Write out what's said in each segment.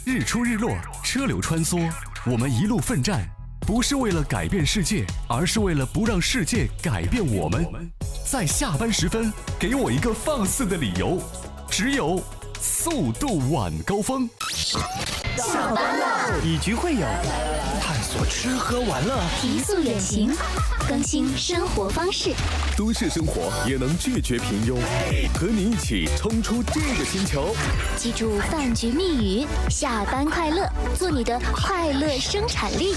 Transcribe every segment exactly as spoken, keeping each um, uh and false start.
日出日落，车流穿梭，我们一路奋战，不是为了改变世界，而是为了不让世界改变我们。在下班时分，给我一个放肆的理由，只有速度晚高峰。 下班了， 以局会友，探索吃喝玩乐， 提速远行，更新生活方式。 都市生活也能拒绝平庸，和你一起冲出这个星球。 记住饭局密语：下班快乐，做你的快乐生产力。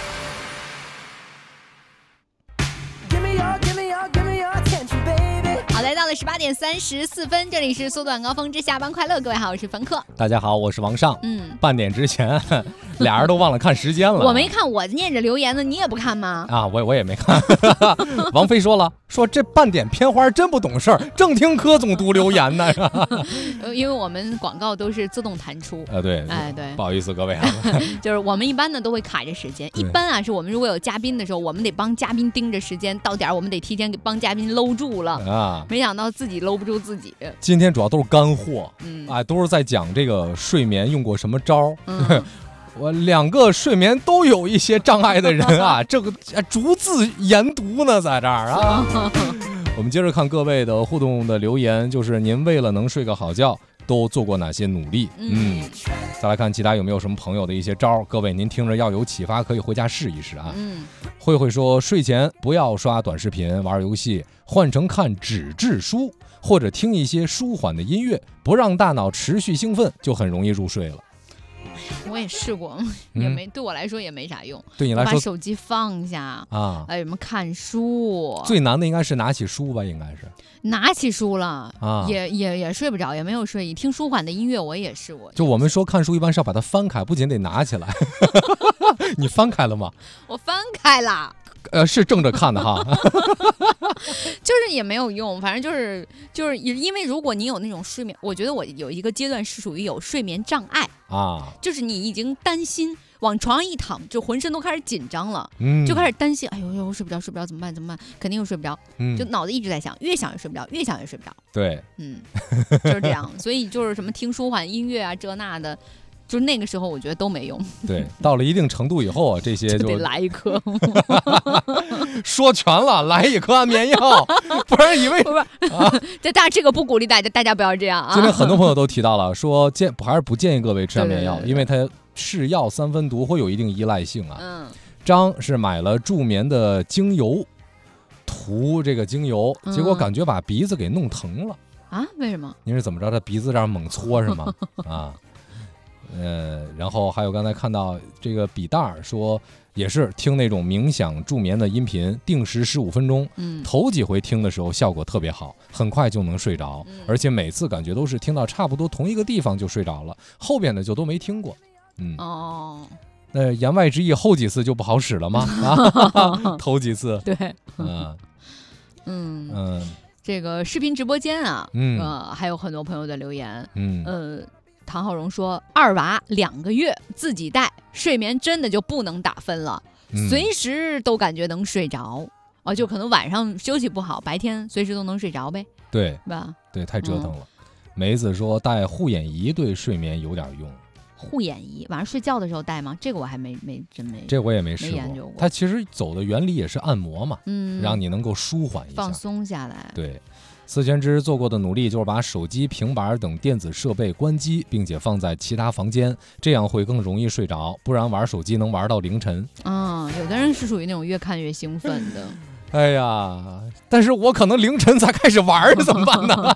好，来到了十八点三十四分，这里是速度晚高峰之下班快乐。各位好，我是冯克。 大家好，我是王尚。 嗯， 半点之前，俩人都忘了看时间了。 我没看，我念着留言呢，你也不看吗？ 啊，我我也没看。王菲说了，说这半点片花真不懂事儿，正听柯总读留言呢。 因为我们广告都是自动弹出。 啊，对， 哎对， 不好意思各位啊， 就是我们一般呢都会卡着时间，一般啊是我们如果有嘉宾的时候，我们得帮嘉宾盯着时间，到点我们得提前给帮嘉宾搂住了啊。没想到自己搂不住自己。 今天主要都是干货， 嗯， 哎，都是在讲这个睡眠用过什么招。 嗯我两个睡眠都有一些障碍的人啊，这个逐字研读呢，在这儿啊。我们接着看各位的互动的留言，就是您为了能睡个好觉，都做过哪些努力？嗯，再来看其他有没有什么朋友的一些招，各位您听着要有启发，可以回家试一试啊。 嗯， 慧慧说，睡前不要刷短视频、玩游戏，换成看纸质书或者听一些舒缓的音乐，不让大脑持续兴奋，就很容易入睡了。 我也试过，也没、嗯、对我来说也没啥用。 对你来说， 把手机放下啊，哎，什么看书， 最难的应该是拿起书吧？应该是拿起书了啊， 也也也睡不着，也没有睡意。听舒缓的音乐我也试过。 就我们说看书一般是要把它翻开，不仅得拿起来。你翻开了吗？ 我翻开了。 呃，是正着看的哈， 就是也没有用，反正就是就是因为如果你有那种睡眠，我觉得我有一个阶段是属于有睡眠障碍啊， 就是你已经担心往床上一躺，就浑身都开始紧张了， 嗯， 就开始担心，哎呦呦，我睡不着，睡不着怎么办？怎么办？肯定又睡不着，嗯，就脑子一直在想，越想越睡不着，越想越睡不着。 对， 嗯，就是这样，所以就是什么听舒缓音乐啊，这那的。就是那个时候我觉得都没用。 对，到了一定程度以后啊，这些 就, 就得来一颗。 说全了，来一颗安眠药，不然以为不是啊。这大这个不鼓励大家，大家不要这样啊。 今天很多朋友都提到了，说建还是不建议各位吃安眠药， 对对对对， 因为它是药三分毒，会有一定依赖性啊。 嗯。 张是买了助眠的精油，涂这个精油，结果感觉把鼻子给弄疼了。 啊？为什么？ 您是怎么着？他鼻子这样猛搓是吗？啊。呃，然后还有刚才看到这个笔袋儿说，也是听那种冥想助眠的音频，定时十五分钟。嗯，头几回听的时候效果特别好，很快就能睡着，嗯、而且每次感觉都是听到差不多同一个地方就睡着了，后边的就都没听过。嗯哦， 那言外之意，后几次就不好使了吗？啊，头几次对， 嗯嗯嗯， 这个视频直播间啊， 嗯呃，还有很多朋友的留言， 嗯呃。唐浩荣说，二娃两个月自己带，睡眠真的就不能打分了， 嗯、 随时都感觉能睡着哦，就可能晚上休息不好，白天随时都能睡着呗， 对吧？ 对，太折腾了。嗯、梅子说戴护眼仪对睡眠有点用。 护眼仪晚上睡觉的时候戴吗？这个我还没没真没， 这我也没试过。 研究过。 它其实走的原理也是按摩嘛，嗯，让你能够舒缓一下， 放松下来。 对。思全之做过的努力就是把手机、平板等电子设备关机，并且放在其他房间，这样会更容易睡着。不然玩手机能玩到凌晨。 啊、嗯，有的人是属于那种越看越兴奋的。 哎呀，但是我可能凌晨才开始玩，怎么办呢？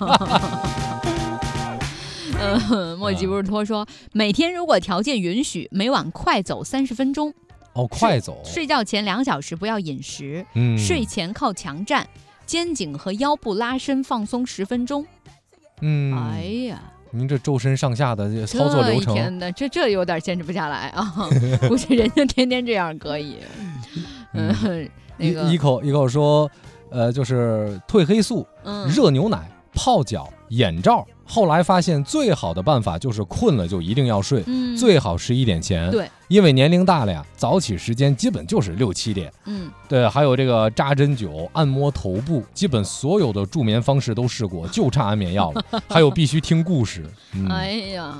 嗯，莫吉布尔托说，每天如果条件允许，每晚快走三十分钟。 哦，快走。 睡觉前两小时不要饮食， 嗯， 睡前靠墙站。肩颈和腰部拉伸放松十分钟。 嗯， 哎呀， 您这周身上下的操作流程， 天哪，这这有点坚持不下来啊！估计人家天天这样可以。嗯，嗯那个一口一口说，呃，就是褪黑素、 嗯、 热牛奶、泡脚、眼罩。后来发现最好的办法就是困了就一定要睡， 嗯、 最好十一点前。 对， 因为年龄大了呀，早起时间基本就是六七点。 嗯， 对，还有这个扎针灸、按摩头部，基本所有的助眠方式都试过，就差安眠药了。还有必须听故事。嗯、 哎呀。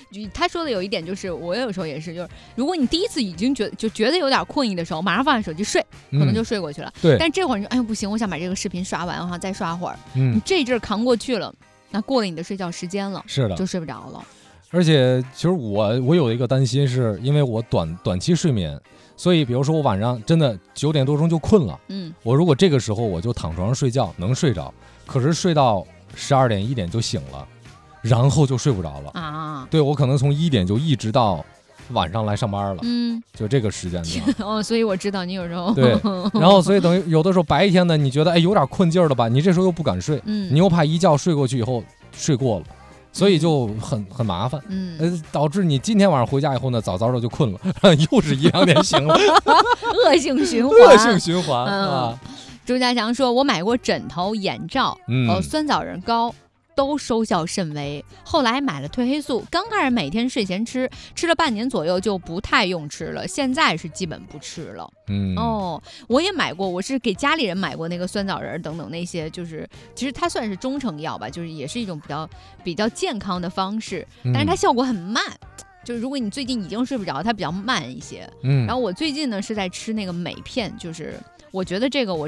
他说的有一点就是，我有时候也是，就是如果你第一次已经觉得就觉得有点困意的时候，马上放下手机睡，可能就睡过去了。嗯、 对。 但这会儿你说，哎呦不行，我想把这个视频刷完，我想再刷会儿。 嗯。 你这阵儿扛过去了，那过了你的睡觉时间了， 是的， 就睡不着了。 而且其实我我有一个担心，是因为我短短期睡眠。所以，比如说我晚上真的九点多钟就困了，嗯，我如果这个时候我就躺床上睡觉，能睡着，可是睡到十二点一点就醒了，然后就睡不着了啊。对，我可能从一点就一直到晚上来上班了，嗯，就这个时间哦，所以我知道你有时候对，然后所以等于有的时候白天呢，你觉得哎有点困劲儿了吧，你这时候又不敢睡，嗯，你又怕一觉睡过去以后睡过了。所以就很很麻烦，嗯，呃，导致你今天晚上回家以后呢，早早的就困了，又是一两点醒了， 恶性循环， 恶性循环、嗯、啊！ 朱家强说：“我买过枕头、眼罩，嗯、呃，酸枣仁膏。”都收效甚微，后来买了褪黑素，刚开始每天睡前吃，吃了半年左右就不太用吃了，现在是基本不吃了。嗯，哦，我也买过，我是给家里人买过那个酸枣仁等等那些，就是其实它算是中成药吧，就是也是一种比较比较健康的方式，但是它效果很慢。就是如果你最近已经睡不着，它比较慢一些。嗯，然后我最近呢是在吃那个镁片，就是我觉得这个我。